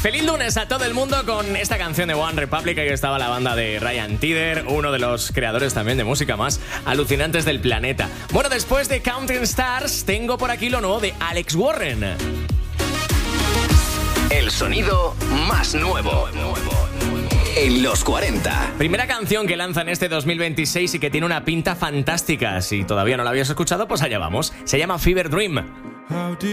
Feliz lunes a todo el mundo con esta canción de One Republic. Ahí estaba la banda de Ryan Tedder, uno de los creadores también de música más alucinantes del planeta. Bueno, después de Counting Stars, tengo por aquí lo nuevo de Alex Warren. El sonido más nuevo en los 40. Primera canción que lanza en este 2026 y que tiene una pinta fantástica. Si todavía no la habías escuchado, pues allá vamos. Se llama Fever Dream.